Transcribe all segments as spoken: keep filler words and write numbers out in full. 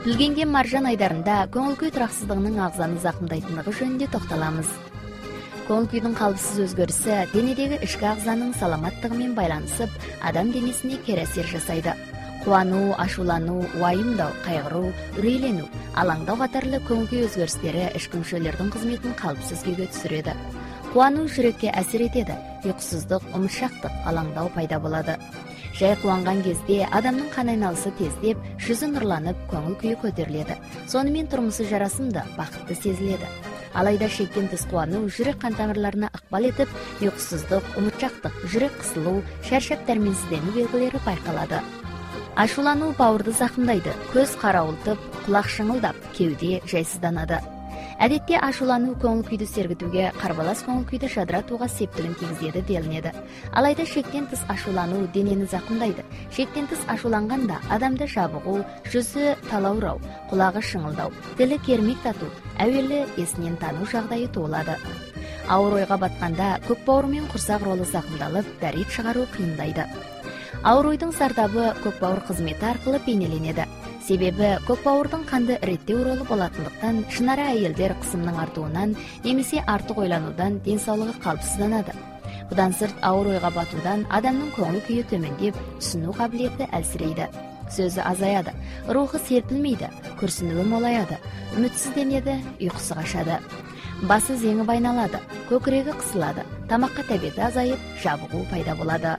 Бүлгенген маржан айдарында көңіл күй тұрақсыздығының ағзаны зақымдайтындығы жөнінде тоқталамыз. Көңіл күйдің қалыпсыз өзгерісі денедегі ішкі ағзаның саламаттығымен байланысып, адам денесіне кері әсер жасайды. Қуану, ашулану, уайымдау, қайғыру, үрейлену, алаңдау қатарлы көңіл күй өзгерістері ішкі мүшелердің қызметін қалыпсыз күйге түсіреді. Қуану жүрекке әсер етеді, ұйқысыздық, ұмытшақтық, алаңдау пайда болады. Жай қуанған кезде адамның қан айналысы тездеп, жүзі нұрланып, көңіл күйі көтеріледі. Сонымен тұрмысы жарасымды, бақытты сезіледі. Алайда шектен тыс қуану жүрек қан тамырларына ықпал етіп, ұйқысыздық, ұмытшақтық, жүрек қысылу, шаршап дәрменсіздену белгілері байқалады. Ашулану бауырды зақымдайды, көз қарауылтып, құлақ шыңылдап, кеуде жайсызданады. Әдетте ашулану көңіл күйді сергітуге, қарбалас көңіл күйді жадыратуға септігін тигізеді делінеді. Алайда шектен тыс ашулану денені зақымдайды. Шектен тыс ашуланғанда адамды жабығу, жүзі талаурау, құлағы шыңылдау, тілі кермек тату, әуелі есінен тану жағдайы туылады. Ауыр ойға батқанда көкбауыр мен құрсақ ролы зақымдалып, дәрет шығару қиындайды. Ауыр ойдың зардабы көкбауыр қызметі арқылы бейнеленеді. Себебі көкбауырдың қанды реттеу ролы болатындықтан, шынара әйелдер қысымның артуынан немесе артық ойланудан денсаулығы қалыпсызданады. Бұдан сырт ауыр ойға батудан адамның көңіл күйі төмендеп, түсіну қабілеті әлсірейді. Сөзі азаяды, рухы серпілмейді, күрсінуі молаяды, үмітсізденеді, ұйқысы қашады. Басы зеңі байналады, көкірегі қысылады, тамаққа тәбеті азайып, жабығу пайда болады.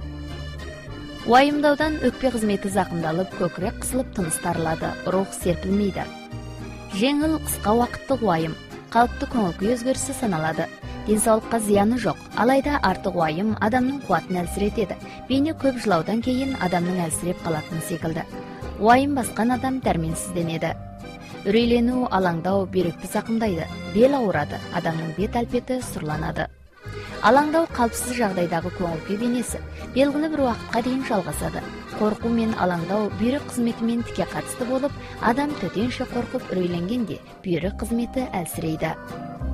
Уайымдаудан өкпе қызметі зақымдалып, көкірек қысылып, тыныс тарылады, рух серпілмейді. Жеңіл, қысқа уақыттық уайым, қалыпты көңіл күй өзгерісі саналады. Денсаулыққа зияны жоқ, алайда артық уайым адамның қуатын әлсіретеді. Бейне көп жылаудан кейін адамның әлсіреп қалатын секілді. Уайым басқан адам дәрменсізденеді. Үрейлену, алаңдау бүйректі зақымдайды, бел ауырады, адамның бет әлпеті сұрланады. Алаңдау қалыпсыз жағдайдағы көңіл күй бейнесі белгілі бір уақытқа дейін жалғасады. Қорқу мен алаңдау бүйрек қызметімен тіке қатысты болып, адам төтенше қорқып үрейленгенде бүйрек қызметі әлсірейді.